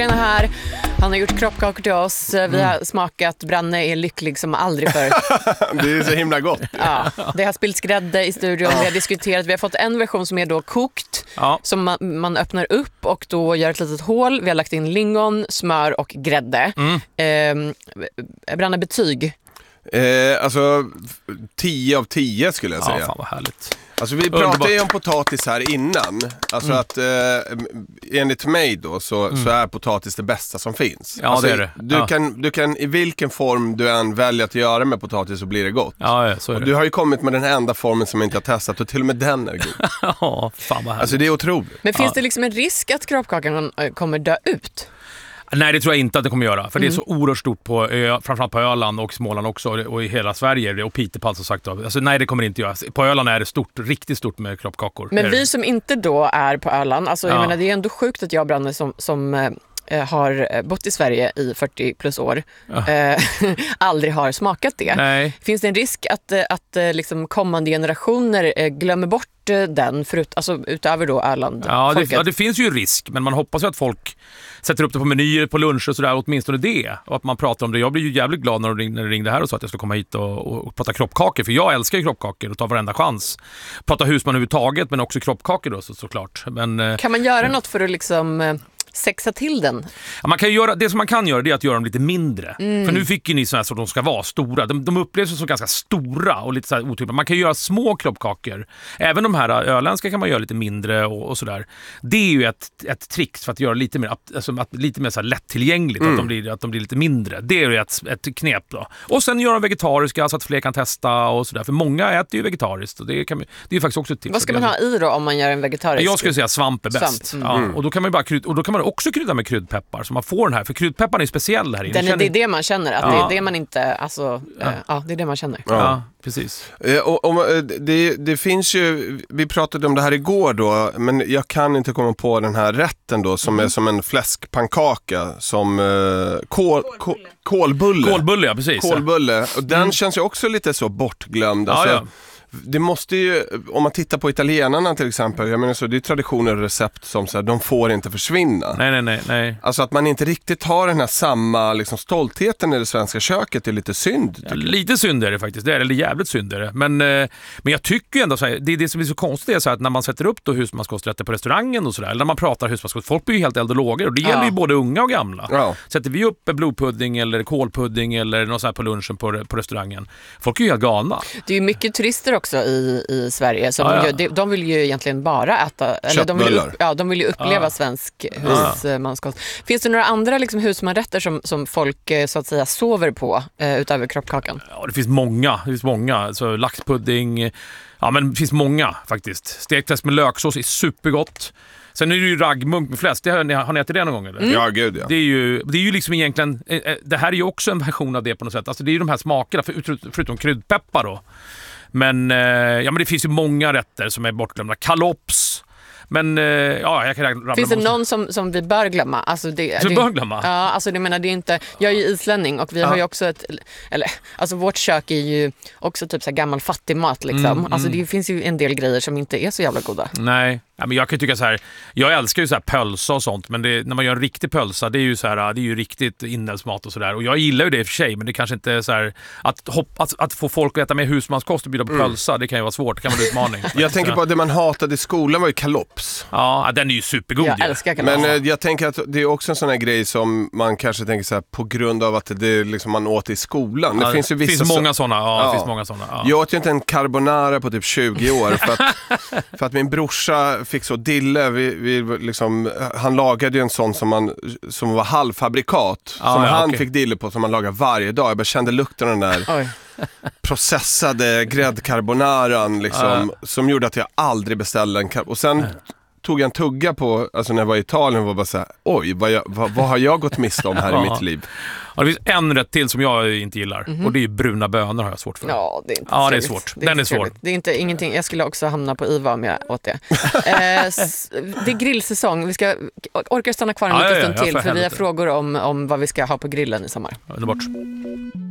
Här. Han har gjort kroppkakor till oss. Vi har smakat. Branne är lycklig som aldrig förr. Det är så himla gott. Ja, det har spillts grädde i studion. Vi har diskuterat. Vi har fått en version som är då kokt. Som man öppnar upp och då gör ett litet hål. Vi har lagt in lingon, smör och grädde. Branne, betyg? Alltså 10 av 10 skulle jag säga. Ja, fan vad härligt. Alltså vi pratade ju om potatis här innan. Alltså att enligt mig då så är potatis det bästa som finns. Ja, alltså, det är det. Du kan i vilken form du än väljer att göra med potatis så blir det gott. Ja, så är det. Och du har ju kommit med den enda formen som jag inte har testat och till och med den är god. Ja, fan vad härligt. Alltså det är otroligt. Men finns det liksom en risk att kroppkakan kommer dö ut? Nej, det tror jag inte att det kommer göra. För det är så oerhört stort på framförallt på Öland och Småland också och i hela Sverige. Och Piteå som sagt. Alltså, nej, det kommer det inte göra. På Öland är det stort, riktigt stort med kroppkakor. Men vi som inte då är på Öland, alltså, jag menar, det är ändå sjukt att jag och Branne som har bott i Sverige i 40 plus år aldrig har smakat det. Nej. Finns det en risk att liksom kommande generationer glömmer bort den utöver då Öland? Ja, det finns ju risk, men man hoppas ju att folk sätter upp det på menyer, på lunch och sådär, åtminstone det. Och att man pratar om det. Jag blir ju jävligt glad när du ringde här och sa att jag ska komma hit och prata kroppkakor, för jag älskar ju kroppkakor och tar varenda chans. Prata husman överhuvudtaget, men också kroppkakor då såklart. Men, kan man göra något för att liksom sexa till den? Ja, man kan göra, det som man kan göra det är att göra dem lite mindre. För nu fick ju ni sådana här så de ska vara stora. De upplevs som ganska stora och lite så här otympade. Man kan göra små kroppkakor. Även de här öländska kan man göra lite mindre och sådär. Det är ju ett trix för att göra lite mer, lite mer så här lättillgängligt. Att de blir lite mindre. Det är ju ett knep då. Och sen göra dem vegetariska så att fler kan testa och sådär. För många äter ju vegetariskt. Och det är ju faktiskt också ett tips. Vad ska man ha i då om man gör en vegetarisk? Jag skulle säga svamp är bäst. Ja, och då kan man ju också krydda med kryddpeppar så man får den här, för kryddpepparn är speciell här inne. Det är det man känner, att det är det man inte, alltså, det är det man känner. Ja, precis. Det finns ju, vi pratade om det här igår då, men jag kan inte komma på den här rätten då som är som en fläskpannkaka som kolbulle. Kolbulle, ja, precis. Kolbulle, och den känns ju också lite så bortglömd. Alltså, det måste ju, om man tittar på italienarna till exempel, jag menar så, det är traditioner och recept som så här, de får inte försvinna. Nej. Alltså att man inte riktigt har den här samma liksom, stoltheten i det svenska köket är lite synd. Lite synd är det faktiskt, det är eller jävligt synd är det. Men jag tycker ju ändå så här, det som är så konstigt är så här, att när man sätter upp då husmanskosträtter på restaurangen och sådär, eller när man pratar husmanskost, folk blir ju helt eld och lågor och det gäller ju både unga och gamla. Ja. Sätter vi upp blodpudding eller kolpudding eller något så här på lunchen på restaurangen, folk är ju helt galna. Det är ju mycket turister också i Sverige som de vill ju egentligen bara äta, eller de vill ju uppleva svensk husmanskost. Finns det några andra liksom husmanrätter som folk så att säga sover på utöver kroppkakan? Ja, det finns många. Så laxpudding, men det finns många faktiskt. Stekfläsk med löksås är supergott. Sen är det ju raggmunk med fläsk. Har ni ätit det någon gång eller? Ja, gud ja. Det är ju liksom egentligen, det här är ju också en version av det på något sätt. Alltså det är ju de här smakerna förutom kryddpeppar då. Men det finns ju många rätter som är bortglömda. Kalops. Men jag kan rabbla. Finns det någon som vi bör glömma? Alltså bör glömma? Ja, alltså det menar det är inte. Jag är ju islänning och vi har ju också vårt kök är ju också typ så här gammal fattigmat liksom. Alltså det finns ju en del grejer som inte är så jävla goda. Nej. Ja, men jag kan tycka så här, jag älskar ju så här pölsa och sånt, men när man gör en riktig pölsa, det är ju så här, det är ju riktigt inälvsmat och sådär. Och jag gillar ju det i och för sig, men det kanske inte är så här att få folk att äta med husmanskost och bjuda på pölsa, det kan ju vara svårt, det kan vara en utmaning. Jag tänker på att det man hatade i skolan var ju kalops. Ja, den är ju supergod. Jag älskar kalops. Men jag tänker att det är också en sån här grej som man kanske tänker så här, på grund av att det liksom man åt i skolan. Det finns ju vissa finns många såna. Det finns många såna. Ja. Jag åt ju inte en carbonara på typ 20 år för att min brorsa fick så dille. Han lagade ju en sån som var halvfabrikat som han fick dille på, som man lagar varje dag. Jag bara kände lukten av den där processade gräddcarbonaran liksom, som gjorde att jag aldrig beställde en och sen tog jag en tugga på, alltså när jag var i Italien, var bara så här, oj, vad har jag gått miste om här i mitt liv? Ja, det finns en rätt till som jag inte gillar och det är bruna bönor, har jag svårt för. Ja, det är inte det är svårt. Den är svår. Det är inte ingenting. Jag skulle också hamna på IVA om jag åt det. Det är grillsäsong. Vi ska orka stanna kvar en liten stund till, för vi har frågor om vad vi ska ha på grillen i sommar. Underbart.